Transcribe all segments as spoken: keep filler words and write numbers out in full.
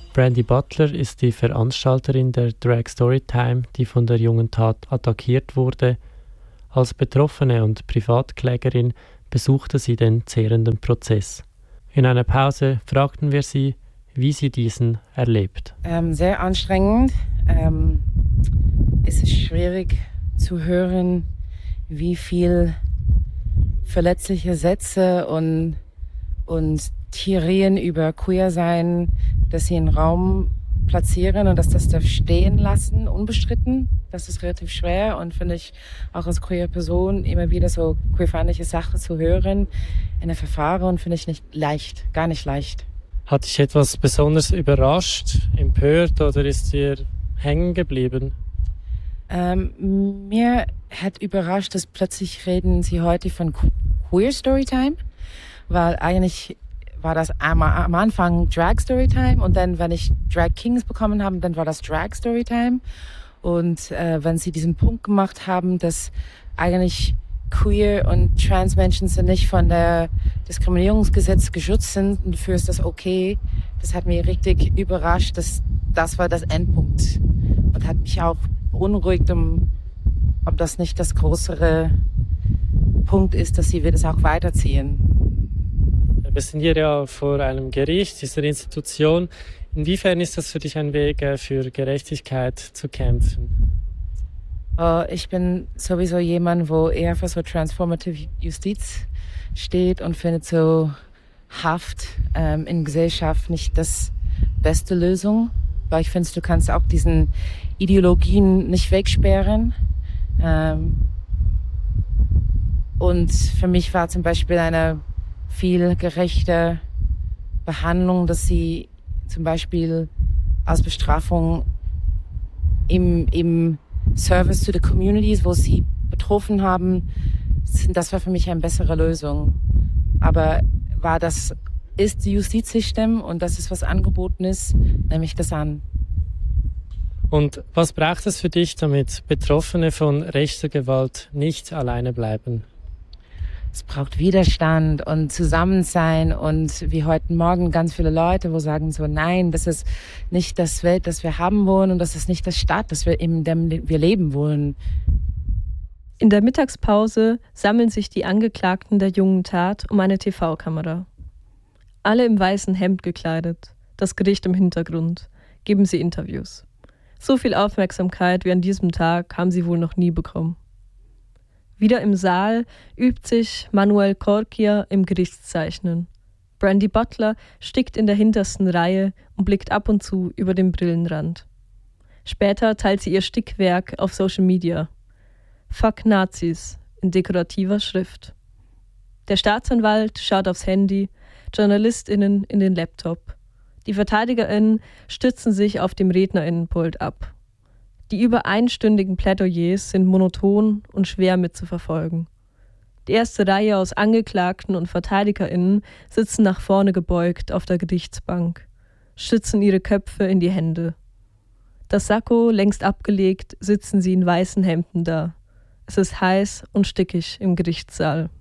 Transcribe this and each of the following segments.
Brandy Butler ist die Veranstalterin der Drag Storytime, die von der jungen Tat attackiert wurde. Als Betroffene und Privatklägerin besuchte sie den zehrenden Prozess. In einer Pause fragten wir sie, wie sie diesen erlebt. Ähm, sehr anstrengend. Ähm, es ist schwierig zu hören, wie viel verletzliche Sätze und, und Theorien über Queer-Sein, dass sie einen Raum platzieren und dass das darf stehen lassen, unbestritten. Das ist relativ schwer und finde ich auch als queer Person immer wieder so queerfeindliche Sachen zu hören in der Verfahren finde ich nicht leicht, gar nicht leicht. Hat dich etwas besonders überrascht, empört oder ist dir hängen geblieben? Ähm, mir hat überrascht, dass plötzlich reden sie heute von Queer Storytime, weil eigentlich war das am, am Anfang Drag Storytime und dann, wenn ich Drag Kings bekommen habe, dann war das Drag Storytime. Und äh, wenn sie diesen Punkt gemacht haben, dass eigentlich queer und trans Menschen sind nicht von der Diskriminierungsgesetz geschützt sind und dafür ist das okay, das hat mich richtig überrascht, dass das war das Endpunkt und hat mich auch beunruhigt, um, ob das nicht das größere Punkt ist, dass sie das auch weiterziehen. Wir sind hier ja vor einem Gericht, dieser Institution. Inwiefern ist das für dich ein Weg, für Gerechtigkeit zu kämpfen? Uh, ich bin sowieso jemand, wo eher für so Transformative Justiz steht und findet so Haft ähm, in Gesellschaft nicht das beste Lösung. Weil ich finde, du kannst auch diesen Ideologien nicht wegsperren. Ähm, und für mich war zum Beispiel eine viel gerechte Behandlung, dass sie zum Beispiel als Bestrafung im, im Service to the Communities, wo sie betroffen haben, das war für mich eine bessere Lösung. Aber war das, ist die Justizsystem und das ist, was angeboten ist, nehme ich das an. Und was braucht es für dich, damit Betroffene von rechter Gewalt nicht alleine bleiben? Es braucht Widerstand und Zusammensein und wie heute Morgen ganz viele Leute, wo sagen so, nein, das ist nicht das Welt, das wir haben wollen und das ist nicht das Staat, das wir in dem wir leben wollen. In der Mittagspause sammeln sich die Angeklagten der jungen Tat um eine T V-Kamera. Alle im weißen Hemd gekleidet, das Gericht im Hintergrund, geben sie Interviews. So viel Aufmerksamkeit wie an diesem Tag haben sie wohl noch nie bekommen. Wieder im Saal übt sich Manuel Corkia im Gerichtszeichnen. Brandy Butler stickt in der hintersten Reihe und blickt ab und zu über den Brillenrand. Später teilt sie ihr Stickwerk auf Social Media. Fuck Nazis in dekorativer Schrift. Der Staatsanwalt schaut aufs Handy, JournalistInnen in den Laptop. Die VerteidigerInnen stützen sich auf dem RednerInnenpult ab. Die über einstündigen Plädoyers sind monoton und schwer mitzuverfolgen. Die erste Reihe aus Angeklagten und VerteidigerInnen sitzen nach vorne gebeugt auf der Gerichtsbank, stützen ihre Köpfe in die Hände. Das Sakko längst abgelegt, sitzen sie in weißen Hemden da. Es ist heiß und stickig im Gerichtssaal.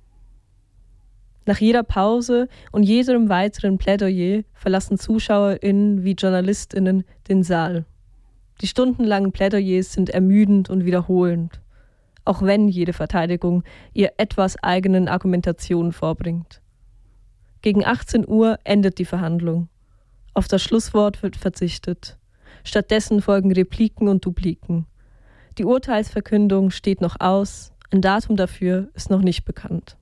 Nach jeder Pause und jedem weiteren Plädoyer verlassen ZuschauerInnen wie JournalistInnen den Saal. Die stundenlangen Plädoyers sind ermüdend und wiederholend, auch wenn jede Verteidigung ihr etwas eigenen Argumentationen vorbringt. Gegen achtzehn Uhr endet die Verhandlung. Auf das Schlusswort wird verzichtet. Stattdessen folgen Repliken und Dupliken. Die Urteilsverkündung steht noch aus, ein Datum dafür ist noch nicht bekannt.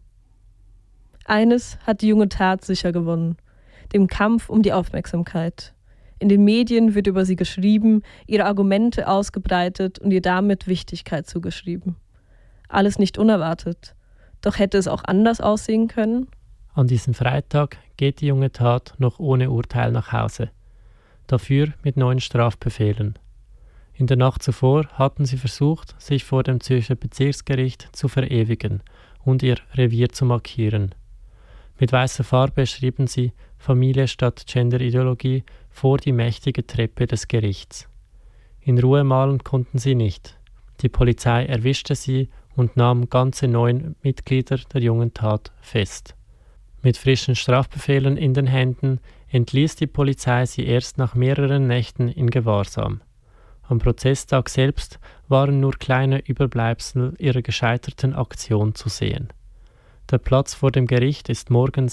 Eines hat die junge Tat sicher gewonnen, den Kampf um die Aufmerksamkeit. In den Medien wird über sie geschrieben, ihre Argumente ausgebreitet und ihr damit Wichtigkeit zugeschrieben. Alles nicht unerwartet. Doch hätte es auch anders aussehen können? An diesem Freitag geht die junge Tat noch ohne Urteil nach Hause. Dafür mit neuen Strafbefehlen. In der Nacht zuvor hatten sie versucht, sich vor dem Zürcher Bezirksgericht zu verewigen und ihr Revier zu markieren. Mit weißer Farbe schrieben sie Familie statt Genderideologie vor die mächtige Treppe des Gerichts. In Ruhe malen konnten sie nicht. Die Polizei erwischte sie und nahm ganze neun Mitglieder der jungen Tat fest. Mit frischen Strafbefehlen in den Händen entließ die Polizei sie erst nach mehreren Nächten in Gewahrsam. Am Prozesstag selbst waren nur kleine Überbleibsel ihrer gescheiterten Aktion zu sehen. Der Platz vor dem Gericht ist morgens